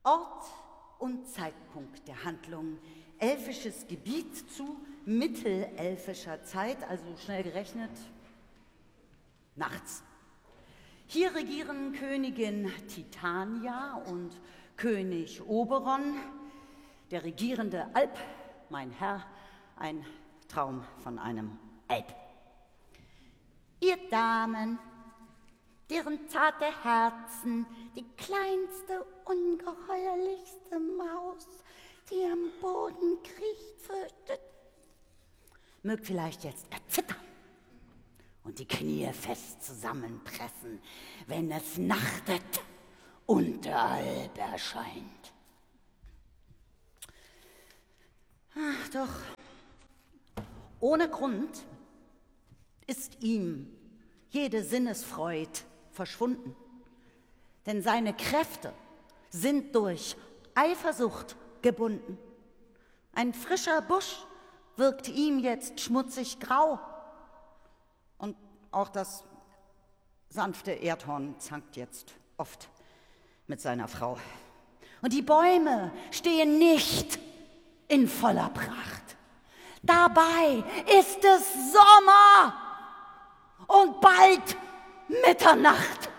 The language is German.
Ort und Zeitpunkt der Handlung: elfisches Gebiet zu mittelelfischer Zeit, also schnell gerechnet, nachts. Hier regieren Königin Titania und König Oberon, der regierende Alp, mein Herr, ein Traum von einem Alp. Ihr Damen, deren zarte Herzen die kleinste, ungeheuerlichste Maus, die am Boden kriecht, fürchtet, mögt vielleicht jetzt erzittern und die Knie fest zusammenpressen, wenn es nachtet und der Alp erscheint. Ach doch, ohne Grund ist ihm jede Sinnesfreud verschwunden, denn seine Kräfte sind durch Eifersucht gebunden. Ein frischer Busch wirkt ihm jetzt schmutzig grau und auch das sanfte Erdhorn zankt jetzt oft mit seiner Frau. Und die Bäume stehen nicht in voller Pracht. Dabei ist es Sommer und bald Mitternacht.